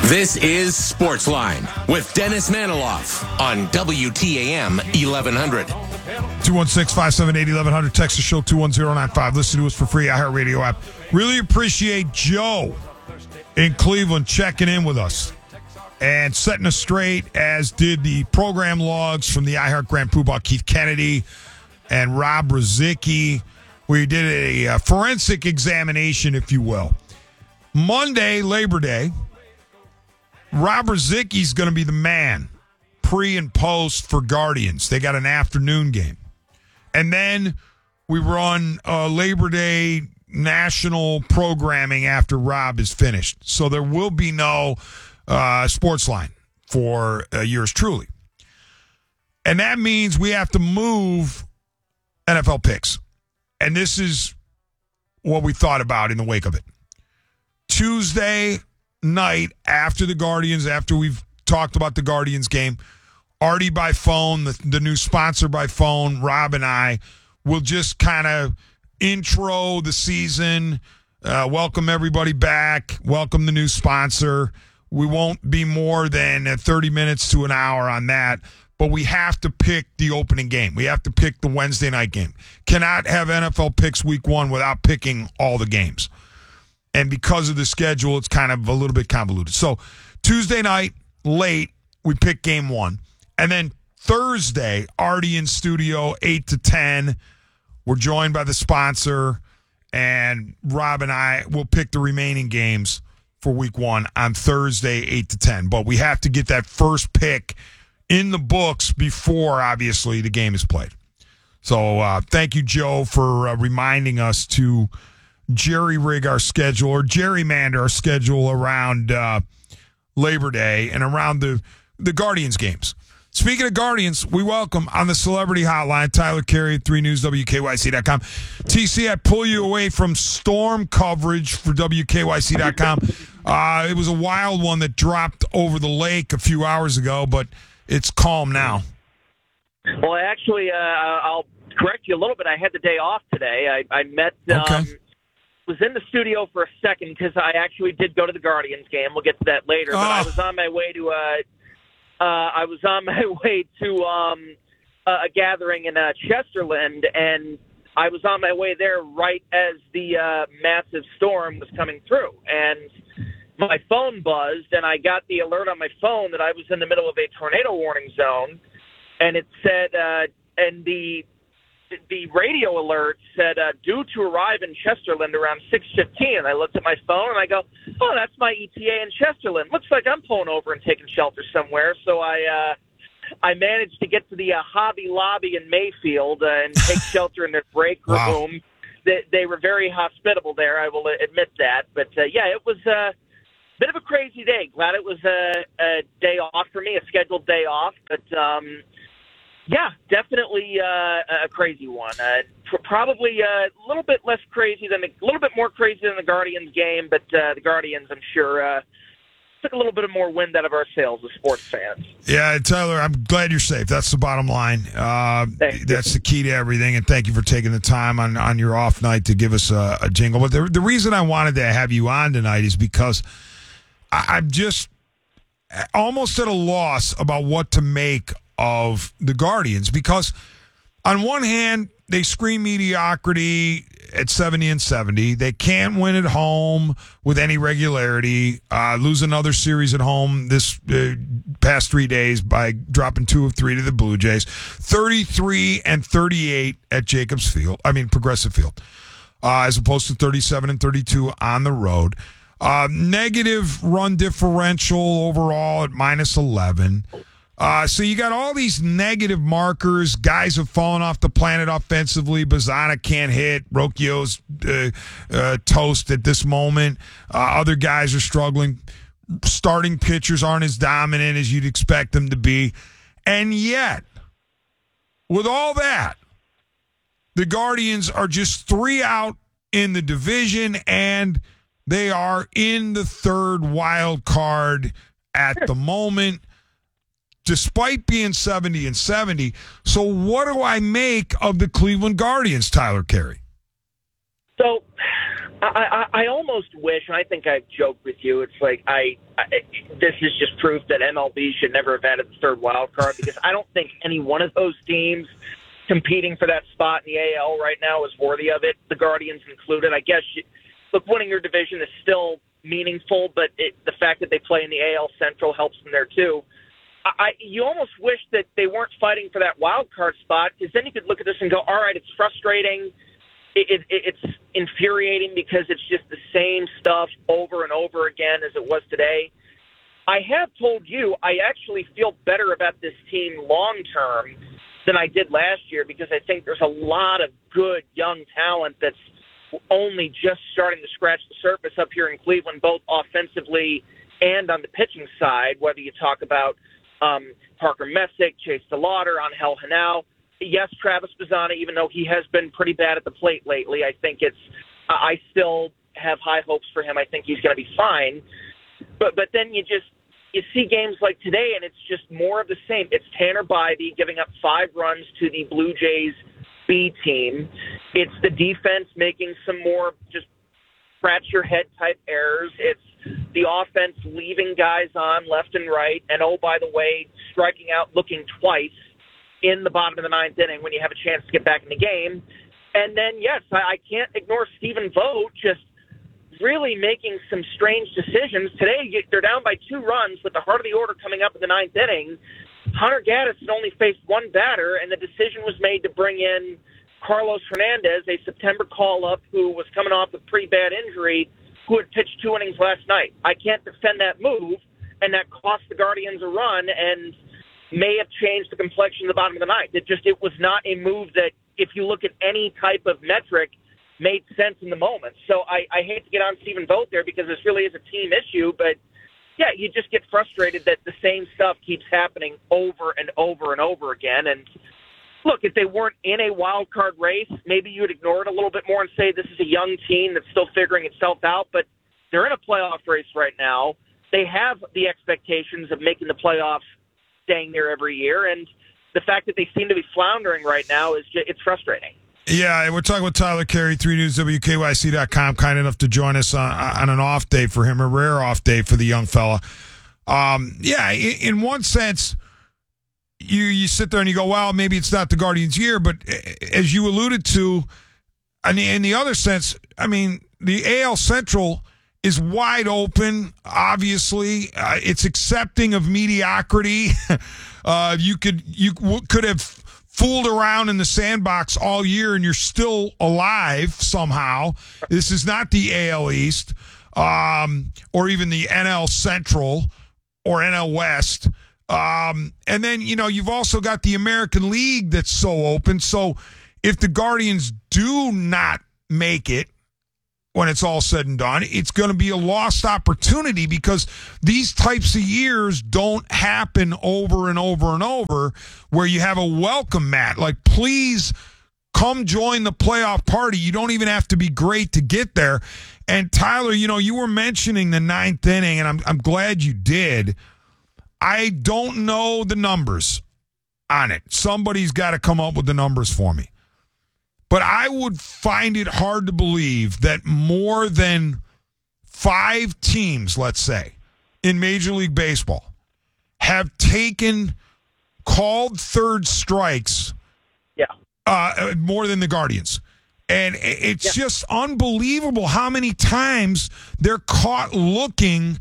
This is Sportsline with Dennis Maniloff on WTAM 1100. 216-578-1100. Text the show 21095. Listen to us for free. iHeartRadio app. Really appreciate Joe in Cleveland checking in with us and setting us straight, as did the program logs from the iHeart Grand Poobah, Keith Kennedy and Rob Rozicki. We did a forensic examination, if you will. Monday, Labor Day, Rob Rozicki's going to be the man pre and post for Guardians. They got an afternoon game. And then we run Labor Day national programming after Rob is finished. So there will be no Sportsline for yours truly. And that means we have to move NFL picks. And this is what we thought about in the wake of it. Tuesday night after the Guardians, after we've talked about the Guardians game, Artie by phone, the new sponsor by phone, Rob and I will just kind of intro the season, welcome everybody back, welcome the new sponsor. We won't be more than 30 minutes to an hour on that, but we have to pick the opening game. We have to pick the Wednesday night game. Cannot have NFL picks week one without picking all the games. And because of the schedule, it's kind of a little bit convoluted. So Tuesday night, late, we pick game one. And then Thursday, Artie in studio, 8 to 10. We're joined by the sponsor, and Rob and I will pick the remaining games for week one on Thursday, 8 to 10. But we have to get that first pick in the books before, obviously, the game is played. So thank you, Joe, for reminding us to jerry-rig our schedule or gerrymander our schedule around Labor Day and around the Guardians games. Speaking of Guardians, we welcome on the Celebrity Hotline Tyler Carey at 3News, WKYC.com. TC, I pull you away from storm coverage for WKYC.com. It was a wild one that dropped over the lake a few hours ago, but it's calm now. Well, actually, I'll correct you a little bit. I had the day off today. I met... was in the studio for a second because I actually did go to the Guardians game. We'll get to that later. But I was on my way to a gathering in Chesterland, and I was on my way there right as the massive storm was coming through. And my phone buzzed, and I got the alert on my phone that I was in the middle of a tornado warning zone, and it said, and the radio alert said, due to arrive in Chesterland around 6:15. I looked at my phone and I go, oh, that's my ETA in Chesterland. Looks like I'm pulling over and taking shelter somewhere. So I managed to get to the Hobby Lobby in Mayfield and take shelter in their break room. Wow. They were very hospitable there, I will admit that. But, yeah, it was a bit of a crazy day. Glad it was a day off for me, a scheduled day off. But, yeah, definitely a crazy one. Probably a little bit more crazy than the Guardians game, but the Guardians, I'm sure, took a little bit of more wind out of our sails as sports fans. Yeah, Tyler, I'm glad you're safe. That's the bottom line. That's the key to everything, and thank you for taking the time on your off night to give us a jingle. But the reason I wanted to have you on tonight is because I'm just almost at a loss about what to make of the Guardians, because on one hand they scream mediocrity at 70-70. They can't win at home with any regularity. Lose another series at home this past 3 days by dropping 2 of 3 to the Blue Jays. 33-38 at Progressive Field, as opposed to 37-32 on the road. Negative run differential overall at -11. So you got all these negative markers. Guys have fallen off the planet offensively. Bazana can't hit. Rocchio's toast at this moment. Other guys are struggling. Starting pitchers aren't as dominant as you'd expect them to be. And yet, with all that, the Guardians are just 3 out in the division, and they are in the third wild card at the moment, despite being 70-70. So what do I make of the Cleveland Guardians, Tyler Carey? So I almost wish, and I think I've joked with you, it's like this is just proof that MLB should never have added the third wild card, because I don't think any one of those teams competing for that spot in the AL right now is worthy of it, the Guardians included. I guess, look, winning your division is still meaningful, but the fact that they play in the AL Central helps them there too. You almost wish that they weren't fighting for that wild card spot, because then you could look at this and go, all right, it's frustrating. It's infuriating because it's just the same stuff over and over again as it was today. I have told you I actually feel better about this team long term than I did last year, because I think there's a lot of good young talent that's only just starting to scratch the surface up here in Cleveland, both offensively and on the pitching side, whether you talk about Parker Messick, Chase DeLauder, Angel Henao. Yes, Travis Bazzana, even though he has been pretty bad at the plate lately, I still have high hopes for him. I think he's going to be fine. But then you see games like today, and it's just more of the same. It's Tanner Bybee giving up 5 runs to the Blue Jays B team. It's the defense making some more just scratch-your-head type errors. It's the offense leaving guys on left and right, and, oh, by the way, striking out looking twice in the bottom of the 9th inning when you have a chance to get back in the game. And then, yes, I can't ignore Stephen Vogt just really making some strange decisions. Today, they're down by 2 runs with the heart of the order coming up in the 9th inning. Hunter Gaddis had only faced 1 batter, and the decision was made to bring in Carlos Hernandez, a September call-up who was coming off a pretty bad injury, who had pitched 2 innings last night. I can't defend that move, and that cost the Guardians a run and may have changed the complexion of the bottom of the 9th. It was not a move that, if you look at any type of metric, made sense in the moment. So I hate to get on Stephen Vogt there, because this really is a team issue, but yeah, you just get frustrated that the same stuff keeps happening over and over and over again. And look, if they weren't in a wild card race, maybe you would ignore it a little bit more and say this is a young team that's still figuring itself out, but they're in a playoff race right now. They have the expectations of making the playoffs, staying there every year, and the fact that they seem to be floundering right now it's frustrating. Yeah, we're talking with Tyler Carey, 3 News, WKYC.com, kind enough to join us on an off day for him, a rare off day for the young fella. In one sense, you sit there and you go, well, maybe it's not the Guardians' year, but as you alluded to, in the other sense, I mean, the AL Central is wide open, obviously. It's accepting of mediocrity. You could have fooled around in the sandbox all year and you're still alive somehow. This is not the AL East or even the NL Central or NL West. And then, you've also got the American League that's so open. So if the Guardians do not make it, when it's all said and done, it's going to be a lost opportunity, because these types of years don't happen over and over and over where you have a welcome mat. Like, please come join the playoff party. You don't even have to be great to get there. And Tyler, you were mentioning the 9th inning, and I'm glad you did. I don't know the numbers on it. Somebody's got to come up with the numbers for me. But I would find it hard to believe that more than 5 teams, let's say, in Major League Baseball have called third strikes more than the Guardians. And it's just unbelievable how many times they're caught looking,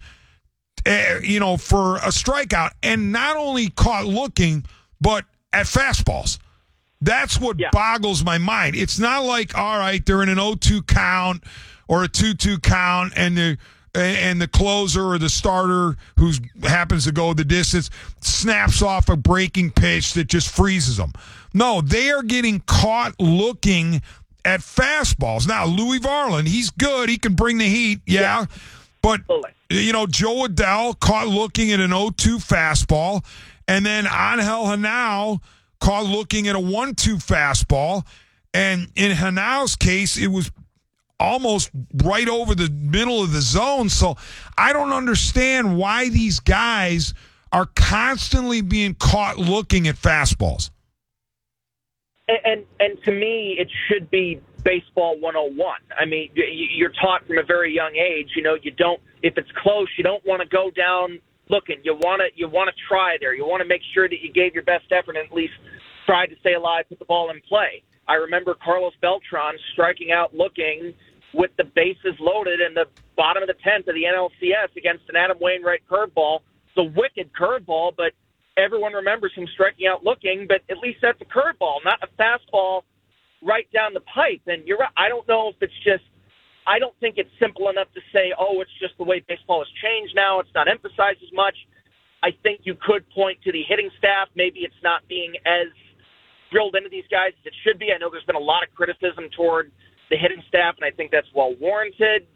for a strikeout. And not only caught looking, but at fastballs. That's what boggles my mind. It's not like, all right, they're in an 0-2 count or a 2-2 count, and the closer or the starter who happens to go the distance snaps off a breaking pitch that just freezes them. No, they are getting caught looking at fastballs. Now, Louis Varland, he's good. He can bring the heat, But, Joe Adell caught looking at an 0-2 fastball, and then Angel Henao caught looking at a 1-2 fastball, and in Hanao's case, it was almost right over the middle of the zone. So I don't understand why these guys are constantly being caught looking at fastballs. And to me, it should be baseball 101. I mean, you're taught from a very young age, you don't, if it's close, you don't want to go down looking. You want to try there. You want to make sure that you gave your best effort and at least tried to stay alive, put the ball in play. I remember Carlos Beltran striking out looking with the bases loaded in the bottom of the 10th of the NLCS against an Adam Wainwright curveball. It's a wicked curveball, but everyone remembers him striking out looking, but at least that's a curveball, not a fastball right down the pipe. And you're right. I don't know if it's just, I don't think it's simple enough to say, oh, it's just the way baseball has changed now. It's not emphasized as much. I think you could point to the hitting staff. Maybe it's not being as drilled into these guys as it should be. I know there's been a lot of criticism toward the hitting staff, and I think that's well warranted.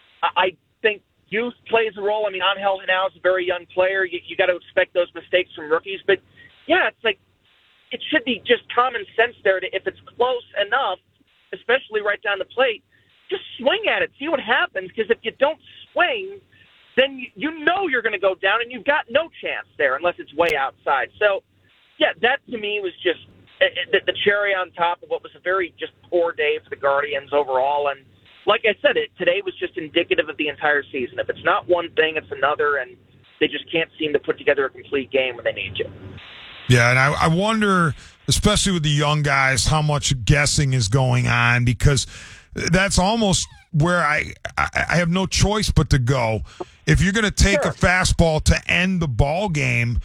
I think youth plays a role. I mean, Angel Henao is a very young player. You got to expect those mistakes from rookies. But, yeah, it's like it should be just common sense there to, if it's close enough, especially right down the plate, just swing at it, see what happens, because if you don't swing, then you know you're going to go down, and you've got no chance there unless it's way outside. So, yeah, that to me was just the cherry on top of what was a very just poor day for the Guardians overall. And like I said, today was just indicative of the entire season. If it's not one thing, it's another, and they just can't seem to put together a complete game when they need to. Yeah, and I wonder, especially with the young guys, how much guessing is going on, because that's almost where I have no choice but to go. If you're going to take a fastball to end the ball game,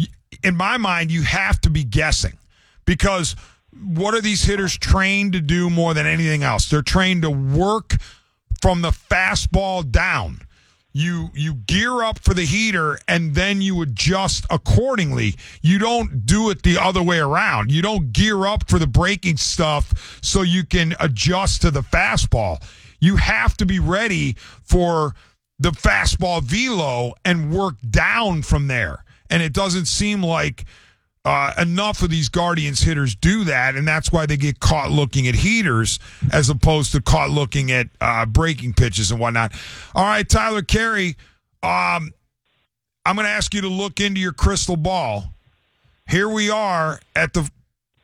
in my mind, you have to be guessing, because what are these hitters trained to do more than anything else? They're trained to work from the fastball down. You gear up for the heater, and then you adjust accordingly. You don't do it the other way around. You don't gear up for the breaking stuff so you can adjust to the fastball. You have to be ready for the fastball velo and work down from there. And it doesn't seem like enough of these Guardians hitters do that, and that's why they get caught looking at heaters as opposed to caught looking at breaking pitches and whatnot. All right, Tyler Carey, I'm going to ask you to look into your crystal ball. Here we are at the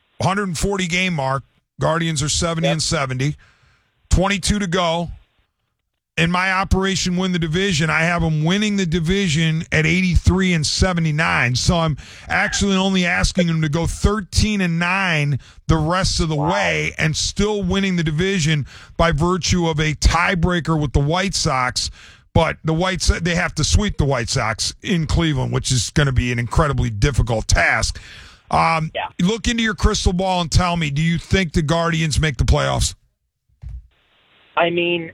140 game mark. Guardians are 70 and 70. 22 to go. In my Operation Win the Division, I have them winning the division at 83 and 79. So I'm actually only asking them to go 13 and 9 the rest of the way and still winning the division by virtue of a tiebreaker with the White Sox. But they have to sweep the White Sox in Cleveland, which is going to be an incredibly difficult task. Look into your crystal ball and tell me, do you think the Guardians make the playoffs? I mean,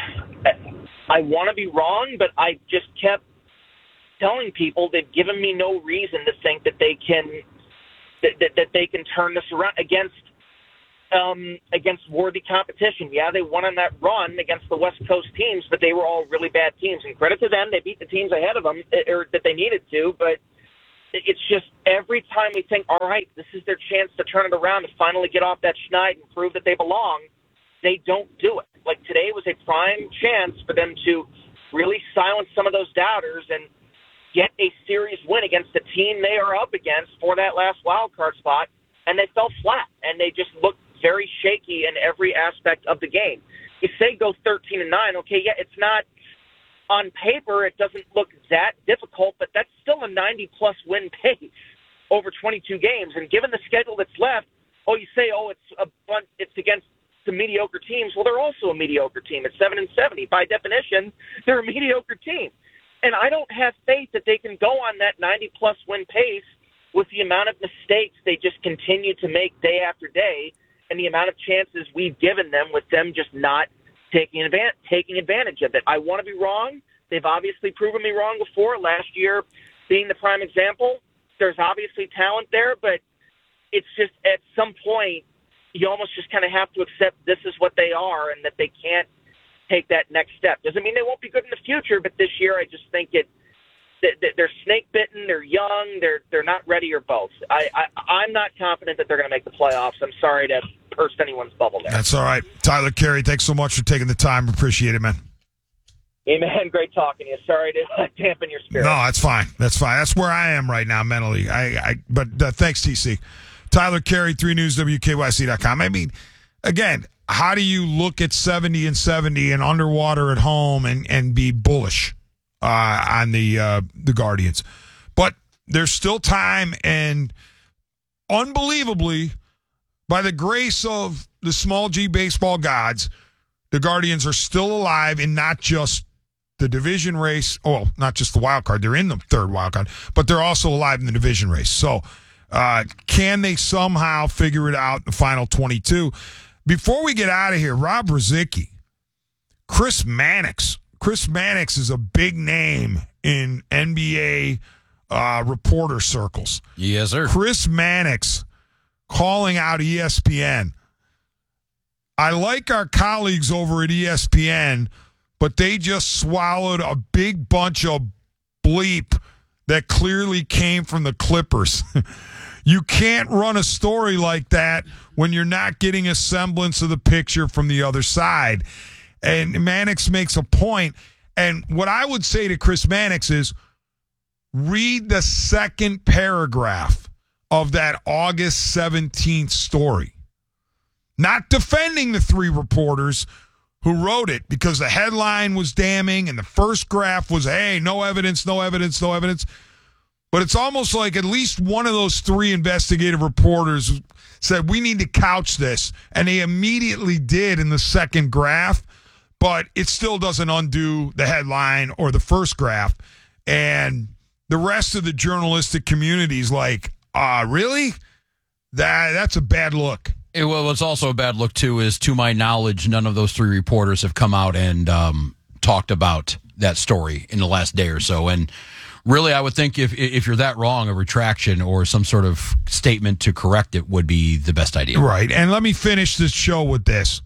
I want to be wrong, but I just kept telling people they've given me no reason to think that they can that they can turn this around against worthy competition. Yeah, they won on that run against the West Coast teams, but they were all really bad teams. And credit to them, they beat the teams ahead of them, or that they needed to. But it's just every time we think, all right, this is their chance to turn it around, to finally get off that schneid and prove that they belong, they don't do it. Like today was a prime chance for them to really silence some of those doubters and get a serious win against the team they are up against for that last wild card spot, and they fell flat, and they just looked very shaky in every aspect of the game. You say go 13 and 9, okay, yeah, it's not on paper, it doesn't look that difficult, but that's still a 90-plus win pace over 22 games, and given the schedule that's left, you say, it's against the mediocre teams. Well, they're also a mediocre team at 7 and 70. By definition, they're a mediocre team. And I don't have faith that they can go on that 90-plus win pace with the amount of mistakes they just continue to make day after day and the amount of chances we've given them with them just not taking advantage of it. I want to be wrong. They've obviously proven me wrong before, last year being the prime example. There's obviously talent there, but it's just at some point you almost just kind of have to accept this is what they are and that they can't take that next step. Doesn't mean they won't be good in the future, but this year I just think they're snake bitten, they're young, they're not ready, or both. I'm not confident that they're going to make the playoffs. I'm sorry to burst anyone's bubble there. That's all right. Tyler Carey, thanks so much for taking the time. Appreciate it, man. Hey, man, great talking to you. Sorry to dampen your spirit. No, that's fine. That's fine. That's where I am right now mentally. But thanks, TC. Tyler Carey, 3 News, WKYC.com. I mean, again, how do you look at 70-70 and underwater at home and be bullish on the Guardians? But there's still time, and unbelievably, by the grace of the small G baseball gods, the Guardians are still alive in not just the division race. Oh, not just the wild card. They're in the third wild card, but they're also alive in the division race. So can they somehow figure it out in the final 22? Before we get out of here, Rob Ruzicki, Chris Mannix. Chris Mannix is a big name in NBA reporter circles. Yes, sir. Chris Mannix calling out ESPN. I like our colleagues over at ESPN, but they just swallowed a big bunch of bleep that clearly came from the Clippers. You can't run a story like that when you're not getting a semblance of the picture from the other side. And Mannix makes a point. And what I would say to Chris Mannix is read the second paragraph of that August 17th story. Not defending the three reporters who wrote it, because the headline was damning and the first graph was, hey, no evidence, no evidence, no evidence. But it's almost like at least one of those three investigative reporters said, we need to couch this. And they immediately did in the second graph, but it still doesn't undo the headline or the first graph. And the rest of the journalistic community is like, really? That's a bad look. Well, what's also a bad look, too, is to my knowledge, none of those three reporters have come out and talked about that story in the last day or so. And really, I would think if you're that wrong, a retraction or some sort of statement to correct it would be the best idea. Right. And let me finish this show with this.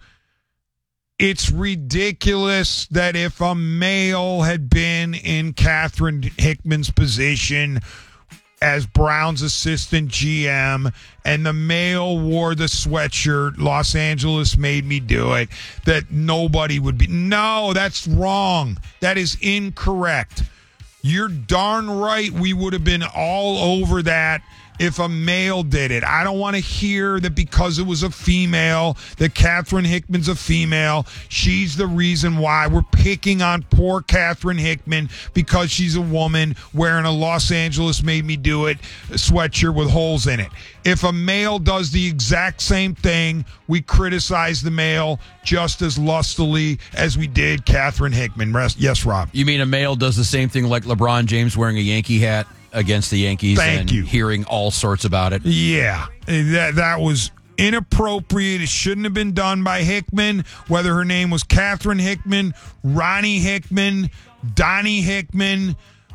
It's ridiculous that if a male had been in Catherine Hickman's position as Brown's assistant GM and the male wore the sweatshirt, Los Angeles made me do it, that nobody would be. No, that's wrong. That is incorrect. You're darn right we would have been all over that if a male did it. I don't want to hear that because it was a female, that Catherine Hickman's a female, she's the reason why we're picking on poor Catherine Hickman because she's a woman wearing a Los Angeles made me do it sweatshirt with holes in it. If a male does the exact same thing, we criticize the male just as lustily as we did Catherine Hickman. Yes, Rob. You mean a male does the same thing like LeBron James wearing a Yankee hat against the Yankees? Thank you. Hearing all sorts about it? Yeah, that was inappropriate. It shouldn't have been done by Hickman, whether her name was Catherine Hickman, Ronnie Hickman, Donnie Hickman,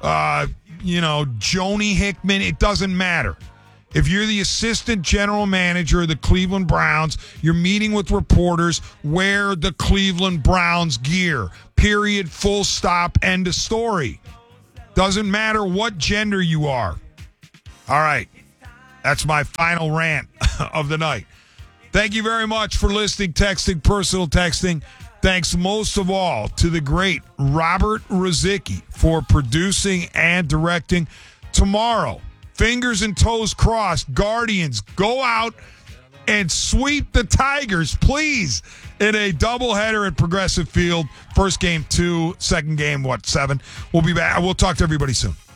Joni Hickman. It doesn't matter. If you're the assistant general manager of the Cleveland Browns, you're meeting with reporters, wear the Cleveland Browns gear. Period, full stop, end of story. Doesn't matter what gender you are. All right. That's my final rant of the night. Thank you very much for listening, texting, personal texting. Thanks most of all to the great Robert Ruzicki for producing and directing. Tomorrow, fingers and toes crossed, Guardians, go out and sweep the Tigers, please, in a doubleheader at Progressive Field. First game 2, second game 7. We'll be back. We'll talk to everybody soon.